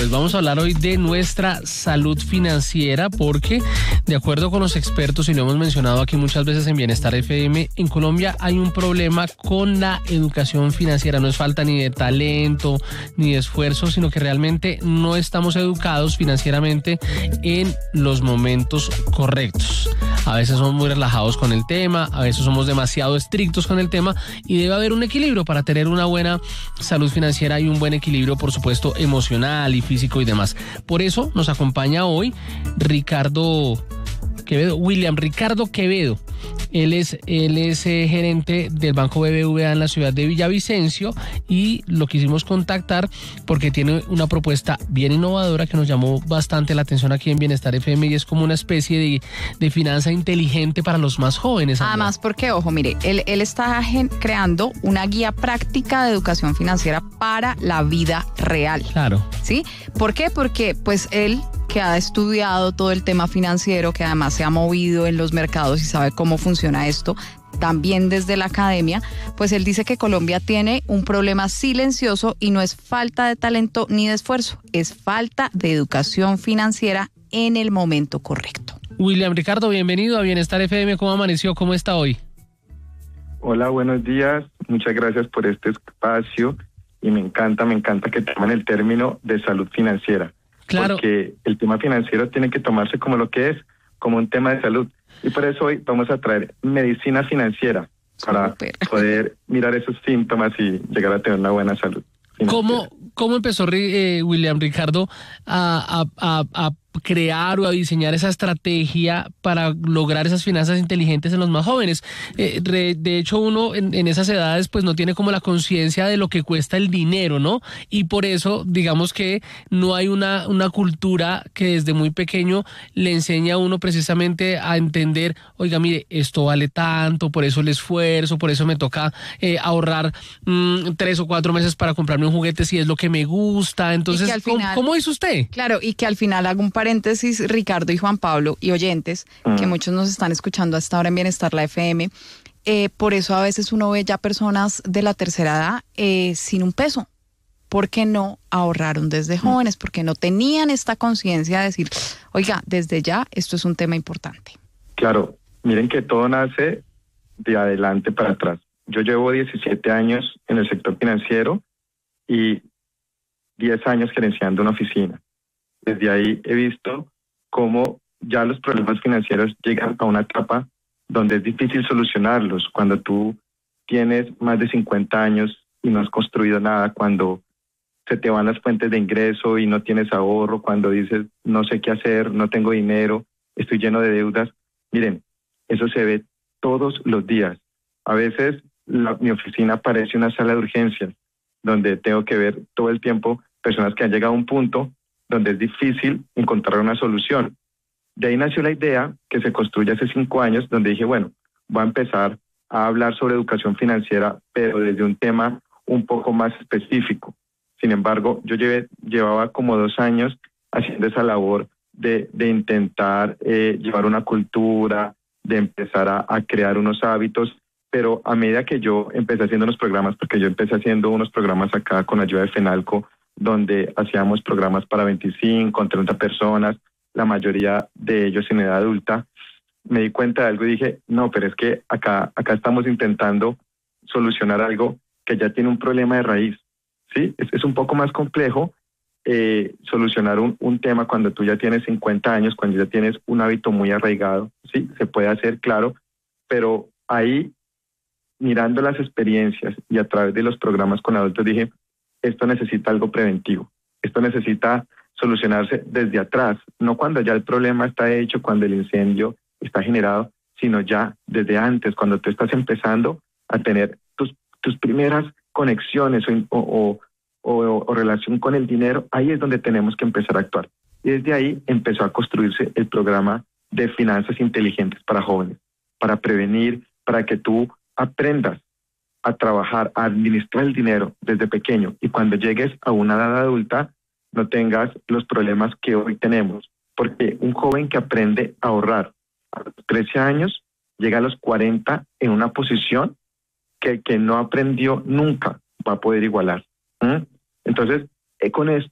pues vamos a hablar hoy de nuestra salud financiera porque, de acuerdo con los expertos, y lo hemos mencionado aquí muchas veces en Bienestar FM, en Colombia hay un problema con la educación financiera. No es falta ni de talento ni de esfuerzo, sino que realmente no estamos educados financieramente en los momentos correctos. A veces somos muy relajados con el tema, a veces somos demasiado estrictos con el tema, y debe haber un equilibrio para tener una buena salud financiera y un buen equilibrio, por supuesto, emocional y físico y demás. Por eso nos acompaña hoy William Ricardo Quevedo. Él es gerente del Banco BBVA en la ciudad de Villavicencio, y lo quisimos contactar porque tiene una propuesta bien innovadora que nos llamó bastante la atención aquí en Bienestar FM, y es como una especie de finanza inteligente para los más jóvenes. Además, porque, ojo, mire, él está creando una guía práctica de educación financiera para la vida real. Claro. ¿Sí? ¿Por qué? Porque pues él, que ha estudiado todo el tema financiero, que además se ha movido en los mercados y sabe cómo funciona esto, también desde la academia, pues él dice que Colombia tiene un problema silencioso y no es falta de talento ni de esfuerzo, es falta de educación financiera en el momento correcto. William Ricardo, bienvenido a Bienestar FM. ¿Cómo amaneció? ¿Cómo está hoy? Hola, buenos días. Muchas gracias por este espacio, y me encanta que tomen el término de salud financiera. Claro. Porque el tema financiero tiene que tomarse como lo que es, como un tema de salud. Y por eso hoy vamos a traer medicina financiera para poder mirar esos síntomas y llegar a tener una buena salud financiera. ¿Cómo empezó William Ricardo a crear o a diseñar esa estrategia para lograr esas finanzas inteligentes en los más jóvenes? De hecho, uno en esas edades pues no tiene como la conciencia de lo que cuesta el dinero, ¿no? Y por eso, digamos que no hay una cultura que desde muy pequeño le enseña a uno precisamente a entender, oiga, mire, esto vale tanto, por eso el esfuerzo, por eso me toca ahorrar 3 o 4 meses para comprarme un juguete si es lo que me gusta. Entonces, ¿cómo hizo usted? Claro, y que al final hago un paréntesis, Ricardo y Juan Pablo y oyentes, que muchos nos están escuchando hasta ahora en Bienestar la FM. Por eso a veces uno ve ya personas de la tercera edad sin un peso. ¿Por qué no ahorraron desde jóvenes? Porque no tenían esta conciencia de decir, oiga, desde ya esto es un tema importante. Claro, miren que todo nace de adelante para atrás. Yo llevo 17 años en el sector financiero y 10 años gerenciando una oficina. Desde ahí he visto cómo ya los problemas financieros llegan a una etapa donde es difícil solucionarlos. Cuando tú tienes más de 50 años y no has construido nada, cuando se te van las fuentes de ingreso y no tienes ahorro, cuando dices no sé qué hacer, no tengo dinero, estoy lleno de deudas. Miren, eso se ve todos los días. A veces mi oficina parece una sala de urgencias, donde tengo que ver todo el tiempo personas que han llegado a un punto donde es difícil encontrar una solución. De ahí nació la idea que se construye hace 5 años, donde dije, bueno, voy a empezar a hablar sobre educación financiera, pero desde un tema un poco más específico. Sin embargo, yo llevaba como 2 años haciendo esa labor de intentar llevar una cultura, de empezar a crear unos hábitos, pero a medida que yo empecé haciendo unos programas, porque yo empecé haciendo unos programas acá con ayuda de FENALCO, donde hacíamos programas para 25, 30 personas, la mayoría de ellos en edad adulta, me di cuenta de algo y dije, no, pero es que acá estamos intentando solucionar algo que ya tiene un problema de raíz, ¿sí? Es un poco más complejo solucionar un tema cuando tú ya tienes 50 años, cuando ya tienes un hábito muy arraigado, ¿sí? Se puede hacer, claro, pero ahí, mirando las experiencias y a través de los programas con adultos, dije, esto necesita algo preventivo, esto necesita solucionarse desde atrás, no cuando ya el problema está hecho, cuando el incendio está generado, sino ya desde antes, cuando tú estás empezando a tener tus primeras conexiones o relación con el dinero. Ahí es donde tenemos que empezar a actuar. Y desde ahí empezó a construirse el programa de finanzas inteligentes para jóvenes, para prevenir, para que tú aprendas a trabajar, a administrar el dinero desde pequeño, y cuando llegues a una edad adulta no tengas los problemas que hoy tenemos, porque un joven que aprende a ahorrar a los 13 años llega a los 40 en una posición que no aprendió nunca va a poder igualar. Entonces, con esto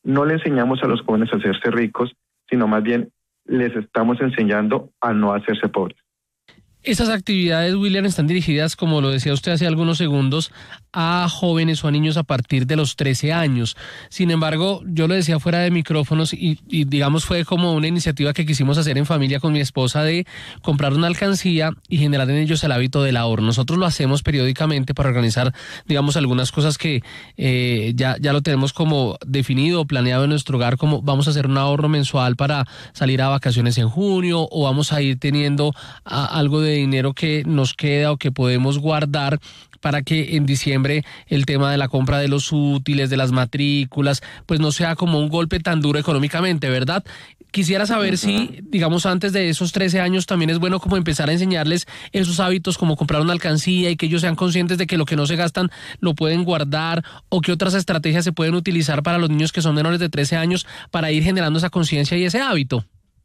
no le enseñamos a los jóvenes a hacerse ricos, sino más bien les estamos enseñando a no hacerse pobres. Esas actividades, William, están dirigidas, como lo decía usted hace algunos segundos, a jóvenes o a niños a partir de los 13 años. Sin embargo, yo lo decía fuera de micrófonos y digamos fue como una iniciativa que quisimos hacer en familia con mi esposa de comprar una alcancía y generar en ellos el hábito del ahorro. Nosotros lo hacemos periódicamente para organizar, digamos, algunas cosas que ya lo tenemos como definido o planeado en nuestro hogar, como vamos a hacer un ahorro mensual para salir a vacaciones en junio o vamos a ir teniendo algo de dinero que nos queda o que podemos guardar para que en diciembre el tema de la compra de los útiles, de las matrículas, pues no sea como un golpe tan duro económicamente, ¿verdad? Quisiera saber si, digamos, antes de esos 13 años también es bueno como empezar a enseñarles esos hábitos como comprar una alcancía y que ellos sean conscientes de que lo que no se gastan lo pueden guardar, o qué otras estrategias se pueden utilizar para los niños que son menores de 13 años para ir generando esa conciencia y ese hábito.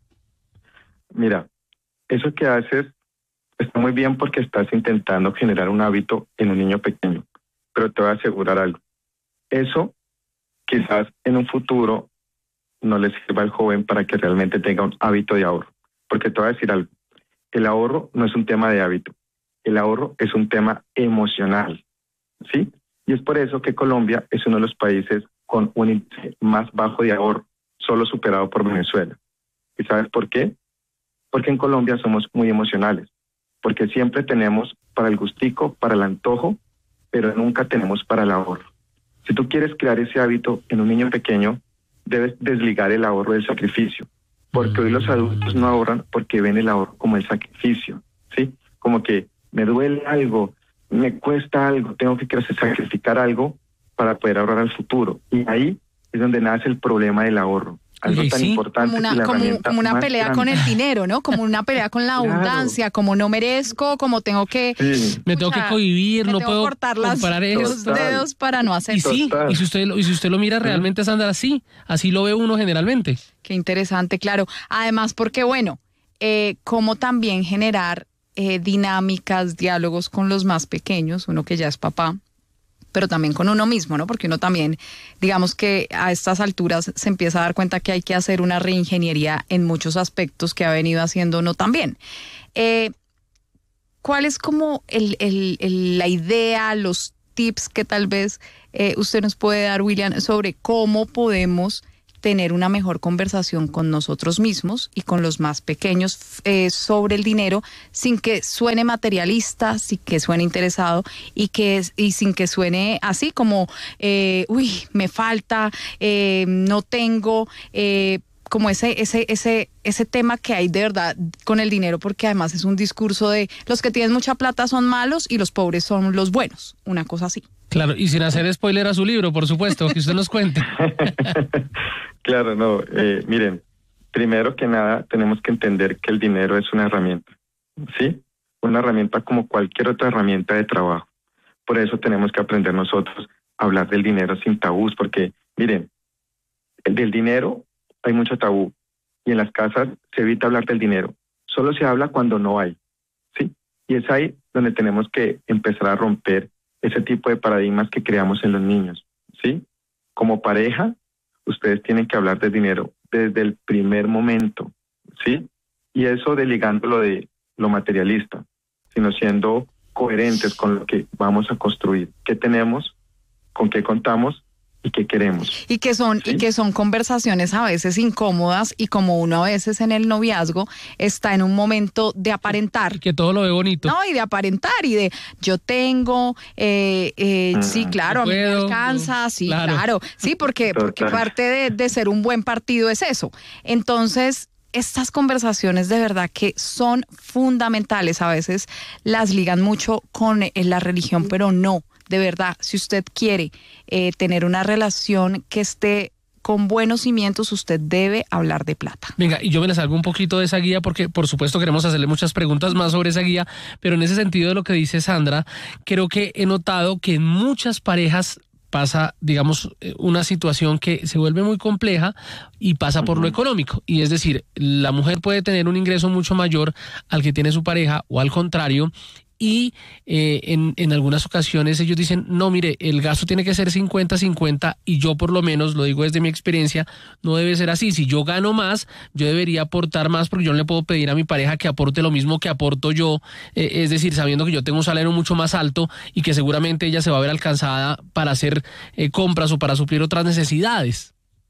Mira, eso que haces está muy bien porque estás intentando generar un hábito en un niño pequeño, pero te voy a asegurar algo. Eso quizás en un futuro no le sirva al joven para que realmente tenga un hábito de ahorro. Porque te voy a decir algo. El ahorro no es un tema de hábito. El ahorro es un tema emocional, ¿sí? Y es por eso que Colombia es uno de los países con un índice más bajo de ahorro, solo superado por Venezuela. ¿Y sabes por qué? Porque en Colombia somos muy emocionales. Porque siempre tenemos para el gustico, para el antojo, pero nunca tenemos para el ahorro. Si tú quieres crear ese hábito en un niño pequeño, debes desligar el ahorro del sacrificio, porque hoy los adultos no ahorran porque ven el ahorro como el sacrificio, ¿sí? Como que me duele algo, me cuesta algo, tengo que sacrificar algo para poder ahorrar al futuro. Y ahí es donde nace el problema del ahorro. Algo tan importante como una pelea grande con el dinero, ¿no? Como una pelea con la abundancia, como no merezco, como tengo que... Sí. Me tengo que cohibir, no puedo cortar comprar los dedos para no hacer. Y sí, y si usted lo mira realmente, Sandra, así lo ve uno generalmente. Qué interesante, claro. Además, porque bueno, cómo también generar dinámicas, diálogos con los más pequeños, uno que ya es papá, pero también con uno mismo, ¿no? Porque uno también, digamos que a estas alturas se empieza a dar cuenta que hay que hacer una reingeniería en muchos aspectos que ha venido haciendo no tan bien. ¿Cuál es como la idea, los tips que tal vez usted nos puede dar, William, sobre cómo podemos tener una mejor conversación con nosotros mismos y con los más pequeños sobre el dinero, sin que suene materialista, sin que suene interesado y sin que suene así como, me falta, no tengo, como ese tema que hay de verdad con el dinero, porque además es un discurso de los que tienen mucha plata son malos y los pobres son los buenos, una cosa así. Claro, y sin hacer spoiler a su libro, por supuesto, que usted nos cuente. Claro, no, miren, primero que nada tenemos que entender que el dinero es una herramienta, ¿sí? Una herramienta como cualquier otra herramienta de trabajo. Por eso tenemos que aprender nosotros a hablar del dinero sin tabús, porque miren, del dinero hay mucho tabú y en las casas se evita hablar del dinero. Solo se habla cuando no hay, ¿sí? Y es ahí donde tenemos que empezar a romper ese tipo de paradigmas que creamos en los niños, ¿sí? Como pareja, ustedes tienen que hablar de dinero desde el primer momento, ¿sí? Y eso desligándolo de lo materialista, sino siendo coherentes con lo que vamos a construir, qué tenemos, con qué contamos y qué queremos. Y que son conversaciones a veces incómodas, y como uno a veces en el noviazgo está en un momento de aparentar. Que todo lo ve bonito. No, y de aparentar y de yo tengo, sí, claro, a mí me alcanza, sí, claro. Sí, porque parte de ser un buen partido es eso. Entonces, estas conversaciones de verdad que son fundamentales. A veces las ligan mucho con la religión, pero no. De verdad, si usted quiere tener una relación que esté con buenos cimientos, usted debe hablar de plata. Venga, y yo me la salgo un poquito de esa guía porque, por supuesto, queremos hacerle muchas preguntas más sobre esa guía, pero en ese sentido de lo que dice Sandra, creo que he notado que en muchas parejas pasa, digamos, una situación que se vuelve muy compleja y pasa por lo económico. Y es decir, la mujer puede tener un ingreso mucho mayor al que tiene su pareja o al contrario, y en algunas ocasiones ellos dicen, no, mire, el gasto tiene que ser 50-50 y yo por lo menos, lo digo desde mi experiencia, no debe ser así. Si yo gano más, yo debería aportar más porque yo no le puedo pedir a mi pareja que aporte lo mismo que aporto yo, es decir, sabiendo que yo tengo un salario mucho más alto y que seguramente ella se va a ver alcanzada para hacer compras o para suplir otras necesidades.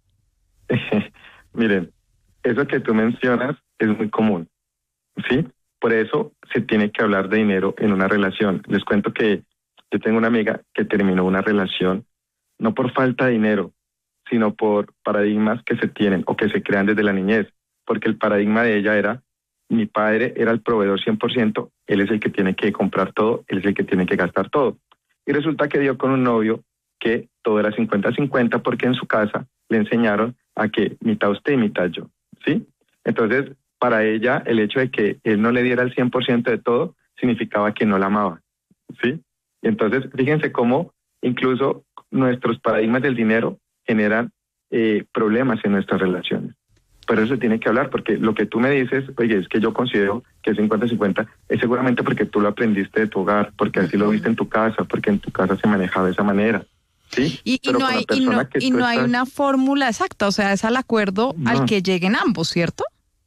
Miren, eso que tú mencionas es muy común, ¿sí? Por eso se tiene que hablar de dinero en una relación. Les cuento que yo tengo una amiga que terminó una relación no por falta de dinero, sino por paradigmas que se tienen o que se crean desde la niñez. Porque el paradigma de ella era, mi padre era el proveedor 100%, él es el que tiene que comprar todo, él es el que tiene que gastar todo. Y resulta que dio con un novio que todo era 50-50 porque en su casa le enseñaron a que mitad usted y mitad yo, ¿sí? Entonces, para ella, el hecho de que él no le diera el 100% de todo significaba que no la amaba, ¿sí? Y entonces, fíjense cómo incluso nuestros paradigmas del dinero generan problemas en nuestras relaciones. Por eso se tiene que hablar, porque lo que tú me dices, oye, es que yo considero que es 50-50, es seguramente porque tú lo aprendiste de tu hogar, porque así lo viste en tu casa, porque en tu casa se manejaba de esa manera. ¿Sí? Y no hay una fórmula exacta, o sea, es al acuerdo al que lleguen ambos, ¿cierto?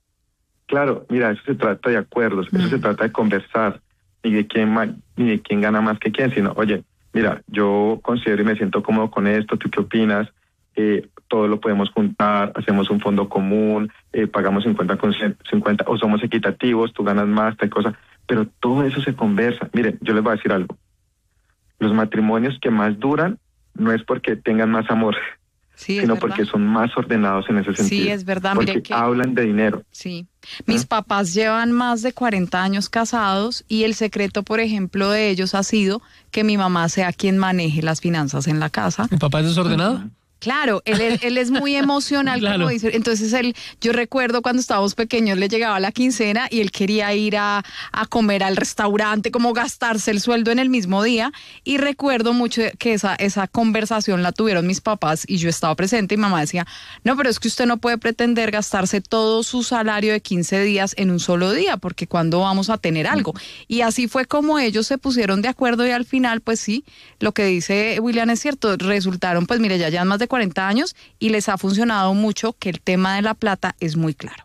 Claro, mira, eso se trata de acuerdos, eso se trata de conversar, ni de quién gana más que quién, sino, oye, mira, yo considero y me siento cómodo con esto, ¿tú qué opinas? Todo lo podemos juntar, hacemos un fondo común, pagamos 50 con 50, o somos equitativos, tú ganas más, tal cosa, pero todo eso se conversa. Miren, yo les voy a decir algo, los matrimonios que más duran no es porque tengan más amor, sí, sino porque son más ordenados en ese sentido. Sí, es verdad. Porque mire que hablan de dinero. Sí. Mis papás llevan más de 40 años casados y el secreto, por ejemplo, de ellos ha sido que mi mamá sea quien maneje las finanzas en la casa. ¿Mi papá es desordenado? Uh-huh. Claro, él es muy emocional, claro. Como dice. Entonces yo recuerdo cuando estábamos pequeños, le llegaba la quincena y él quería ir a comer al restaurante, como gastarse el sueldo en el mismo día. Y recuerdo mucho que esa conversación la tuvieron mis papás y yo estaba presente y mamá decía, no, pero es que usted no puede pretender gastarse todo su salario de 15 días en un solo día, porque ¿cuándo vamos a tener algo? Y así fue como ellos se pusieron de acuerdo y al final, pues sí, lo que dice William es cierto, resultaron, pues mire, ya más de 40 años y les ha funcionado mucho, que el tema de la plata es muy claro.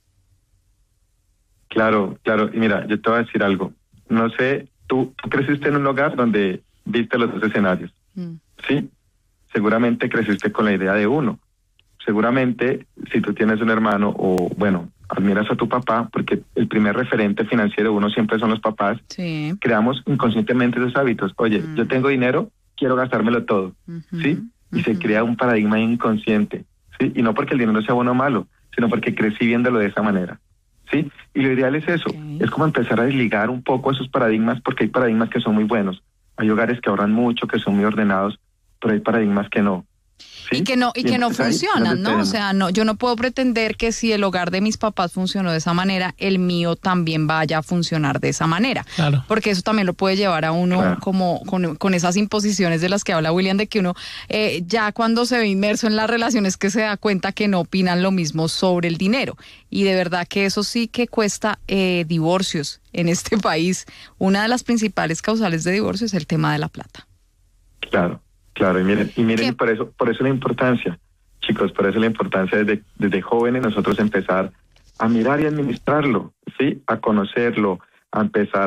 Claro, y mira, yo te voy a decir algo. No sé, tú creciste en un hogar donde viste los dos escenarios, ¿sí? Seguramente creciste con la idea de uno. Seguramente, si tú tienes un hermano o, bueno, admiras a tu papá, porque el primer referente financiero de uno siempre son los papás, sí. Creamos inconscientemente esos hábitos. Oye, yo tengo dinero, quiero gastármelo todo, ¿sí? Y se crea un paradigma inconsciente, ¿sí? Y no porque el dinero sea bueno o malo, sino porque crecí viéndolo de esa manera, ¿sí? Y lo ideal es eso, es como empezar a desligar un poco esos paradigmas, porque hay paradigmas que son muy buenos. Hay hogares que ahorran mucho, que son muy ordenados, pero hay paradigmas que no. ¿Sí? Y que no funcionan, ¿no? O sea, no, yo no puedo pretender que si el hogar de mis papás funcionó de esa manera, el mío también vaya a funcionar de esa manera. Claro. Porque eso también lo puede llevar a uno claro. como con esas imposiciones de las que habla William, de que uno ya cuando se ve inmerso en las relaciones que se da cuenta que no opinan lo mismo sobre el dinero. Y de verdad que eso sí que cuesta divorcios en este país. Una de las principales causales de divorcio es el tema de la plata. Claro, y miren, por eso la importancia, chicos, por eso la importancia desde jóvenes nosotros empezar a mirar y administrarlo, ¿sí? A conocerlo, a empezar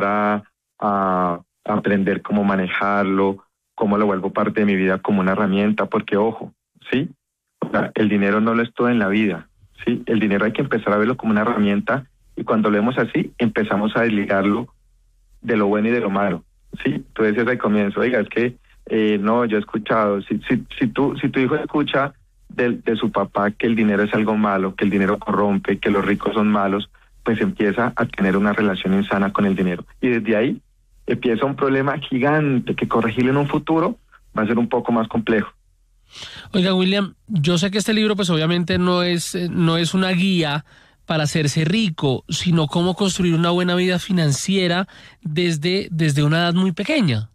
a aprender cómo manejarlo, cómo lo vuelvo parte de mi vida como una herramienta, porque ojo, ¿sí? O sea, el dinero no lo es todo en la vida, ¿sí? El dinero hay que empezar a verlo como una herramienta y cuando lo vemos así, empezamos a desligarlo de lo bueno y de lo malo, ¿sí? Tú decías al comienzo, oiga, es que no, yo he escuchado, si tu hijo escucha de su papá que el dinero es algo malo, que el dinero corrompe, que los ricos son malos, pues empieza a tener una relación insana con el dinero. Y desde ahí empieza un problema gigante que corregirlo en un futuro va a ser un poco más complejo. Oiga, William, yo sé que este libro pues obviamente no es una guía para hacerse rico, sino cómo construir una buena vida financiera desde una edad muy pequeña.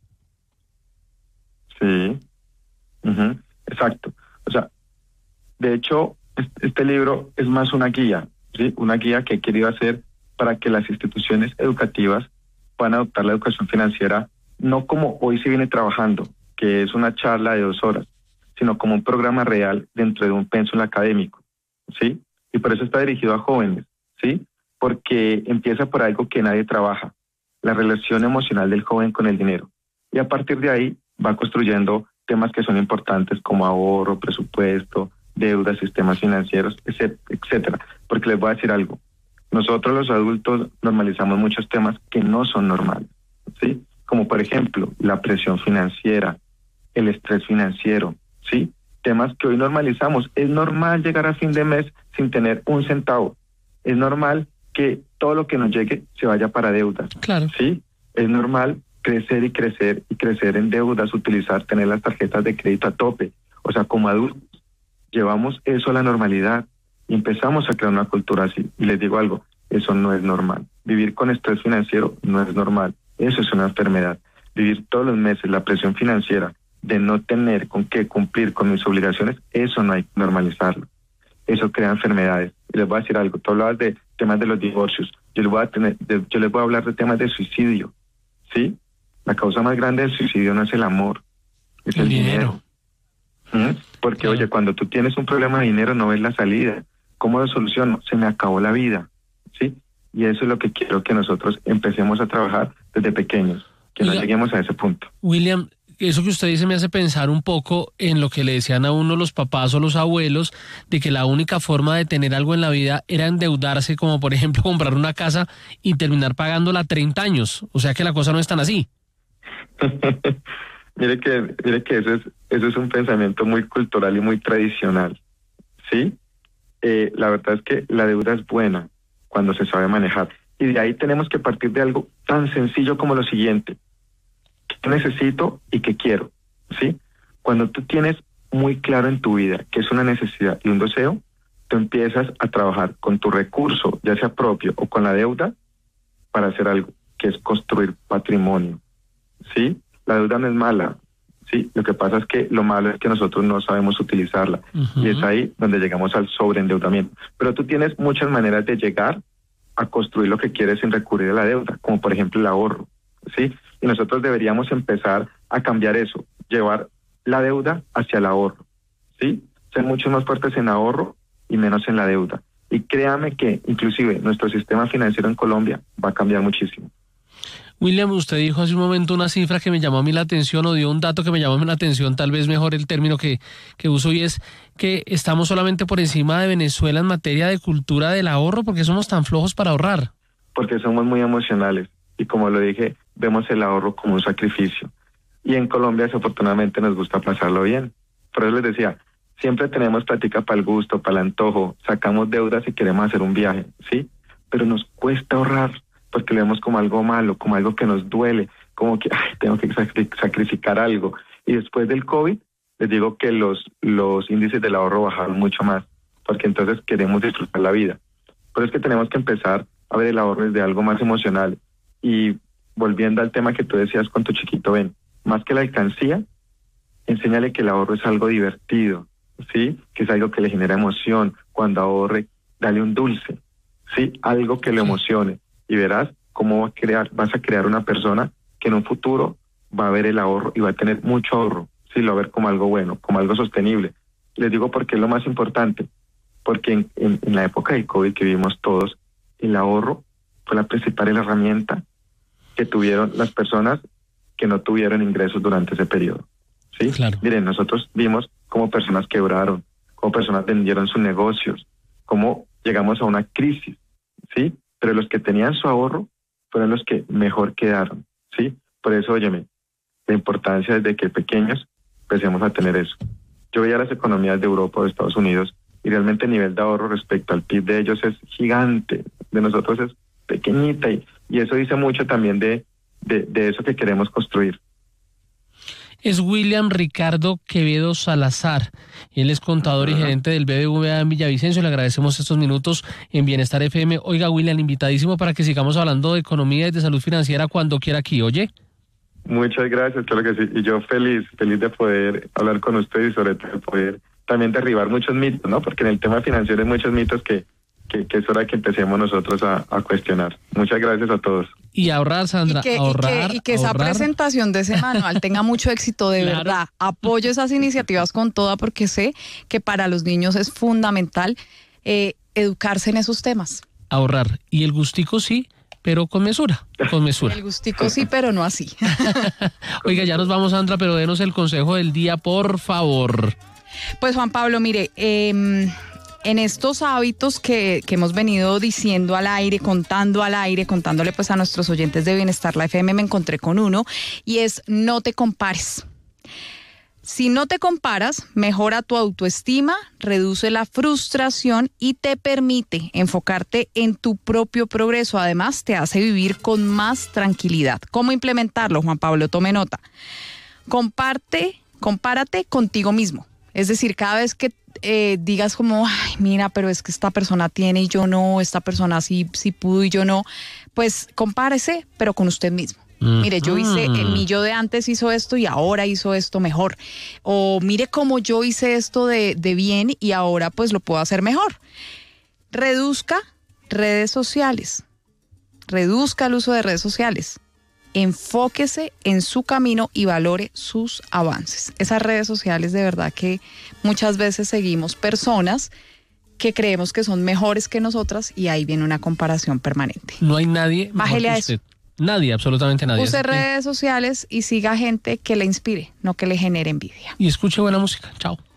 Sí, exacto. O sea, de hecho, este libro es más una guía, ¿sí? Una guía que he querido hacer para que las instituciones educativas puedan adoptar la educación financiera no como hoy se viene trabajando, que es una charla de 2 horas, sino como un programa real dentro de un pénsul académico, ¿sí? Y por eso está dirigido a jóvenes, ¿sí? Porque empieza por algo que nadie trabaja, la relación emocional del joven con el dinero. Y a partir de ahí va construyendo temas que son importantes como ahorro, presupuesto, deuda, sistemas financieros, etcétera. Porque les voy a decir algo, nosotros los adultos normalizamos muchos temas que no son normales, ¿sí? Como por ejemplo la presión financiera, el estrés financiero, ¿sí? Temas que hoy normalizamos. Es normal llegar a fin de mes sin tener un centavo. Es normal que todo lo que nos llegue se vaya para deudas. Claro. ¿Sí? Es normal crecer y crecer y crecer en deudas, tener las tarjetas de crédito a tope. O sea, como adultos, llevamos eso a la normalidad y empezamos a crear una cultura así. Y les digo algo, eso no es normal. Vivir con estrés financiero no es normal. Eso es una enfermedad. Vivir todos los meses la presión financiera de no tener con qué cumplir con mis obligaciones, eso no hay que normalizarlo. Eso crea enfermedades. Y les voy a decir algo, tú hablabas de temas de los divorcios, yo les voy a hablar de temas de suicidio, ¿sí? La causa más grande del suicidio no es el amor, es el dinero. Porque, oye, cuando tú tienes un problema de dinero no ves la salida. ¿Cómo lo soluciono? Se me acabó la vida, ¿sí? Y eso es lo que quiero que nosotros empecemos a trabajar desde pequeños, que no lleguemos a ese punto. William, eso que usted dice me hace pensar un poco en lo que le decían a uno los papás o los abuelos, de que la única forma de tener algo en la vida era endeudarse, como por ejemplo comprar una casa y terminar pagándola 30 años. O sea que la cosa no es tan así. Mire que eso es un pensamiento muy cultural y muy tradicional, ¿sí? La verdad es que la deuda es buena cuando se sabe manejar. Y de ahí tenemos que partir de algo tan sencillo como lo siguiente. ¿Qué necesito y qué quiero? ¿Sí? Cuando tú tienes muy claro en tu vida que es una necesidad y un deseo, tú empiezas a trabajar con tu recurso, ya sea propio o con la deuda, para hacer algo, que es construir patrimonio. ¿Sí? La deuda no es mala, ¿sí? Lo que pasa es que lo malo es que nosotros no sabemos utilizarla. Y es ahí donde llegamos al sobreendeudamiento. Pero tú tienes muchas maneras de llegar a construir lo que quieres sin recurrir a la deuda, como por ejemplo el ahorro, ¿sí? Y nosotros deberíamos empezar a cambiar eso, llevar la deuda hacia el ahorro, ¿sí? Ser mucho más fuertes en ahorro y menos en la deuda. Y créame que inclusive nuestro sistema financiero en Colombia va a cambiar muchísimo. William, usted dijo hace un momento una cifra que me llamó a mí la atención, o dio un dato que me llamó a mí la atención, tal vez mejor el término que uso, y es que estamos solamente por encima de Venezuela en materia de cultura del ahorro, porque somos tan flojos para ahorrar. Porque somos muy emocionales y, como lo dije, vemos el ahorro como un sacrificio. Y en Colombia desafortunadamente nos gusta pasarlo bien. Por eso les decía, siempre tenemos plática para el gusto, para el antojo, sacamos deudas y queremos hacer un viaje, ¿sí? Pero nos cuesta ahorrar, porque lo vemos como algo malo, como algo que nos duele, como que tengo que sacrificar algo. Y después del COVID, les digo que los índices del ahorro bajaron mucho más, porque entonces queremos disfrutar la vida. Pero es que tenemos que empezar a ver el ahorro desde algo más emocional. Y volviendo al tema que tú decías con tu chiquito, ven, más que la alcancía, enséñale que el ahorro es algo divertido, ¿sí? Que es algo que le genera emoción. Cuando ahorre, dale un dulce, ¿sí? Algo que lo emocione. Y verás cómo vas a crear una persona que en un futuro va a ver el ahorro y va a tener mucho ahorro, sí, lo va a ver como algo bueno, como algo sostenible. Les digo porque es lo más importante, porque en la época del COVID que vivimos todos, el ahorro fue la principal herramienta que tuvieron las personas que no tuvieron ingresos durante ese periodo, ¿sí? Claro. Miren, nosotros vimos cómo personas quebraron, cómo personas vendieron sus negocios, cómo llegamos a una crisis, ¿sí? Pero los que tenían su ahorro fueron los que mejor quedaron, ¿sí? Por eso, óyeme, la importancia desde que pequeños empecemos a tener eso. Yo veía las economías de Europa o de Estados Unidos y realmente el nivel de ahorro respecto al PIB de ellos es gigante, de nosotros es pequeñita, y eso dice mucho también de eso que queremos construir. Es William Ricardo Quevedo Salazar. Él es contador y gerente del BBVA en Villavicencio. Le agradecemos estos minutos en Bienestar FM. Oiga, William, invitadísimo para que sigamos hablando de economía y de salud financiera cuando quiera aquí, ¿oye? Muchas gracias, claro que sí. Y yo feliz de poder hablar con usted y sobre todo de poder también derribar muchos mitos, ¿no? Porque en el tema financiero hay muchos mitos que que es hora que empecemos nosotros a cuestionar. Muchas gracias a todos. Y ahorrar, Sandra, y que esa presentación de ese manual tenga mucho éxito, de verdad. Apoyo esas iniciativas con toda, porque sé que para los niños es fundamental educarse en esos temas. Ahorrar. Y el gustico sí, pero con mesura, con mesura. El gustico sí, pero no así. Oiga, ya nos vamos, Sandra, pero denos el consejo del día, por favor. Pues Juan Pablo, mire, en estos hábitos que hemos venido diciendo al aire, contándole pues a nuestros oyentes de Bienestar La FM, me encontré con uno, y es: no te compares. Si no te comparas, mejora tu autoestima, reduce la frustración y te permite enfocarte en tu propio progreso. Además, te hace vivir con más tranquilidad. ¿Cómo implementarlo, Juan Pablo? Tome nota. Compárate contigo mismo. Es decir, cada vez que digas como, ay, mira, pero es que esta persona tiene y yo no, esta persona sí pudo y yo no, pues compárese, pero con usted mismo. Mire, mi yo de antes hizo esto y ahora hizo esto mejor. O mire cómo yo hice esto de bien y ahora pues lo puedo hacer mejor. Reduzca redes sociales. Reduzca el uso de redes sociales. Enfóquese en su camino y valore sus avances. Esas redes sociales, de verdad que muchas veces seguimos personas que creemos que son mejores que nosotras, y ahí viene una comparación permanente. No hay nadie mejor Bájele que a usted. eso. Nadie, absolutamente nadie. Use redes sociales y siga gente que le inspire, no que le genere envidia. Y escuche buena música. Chao.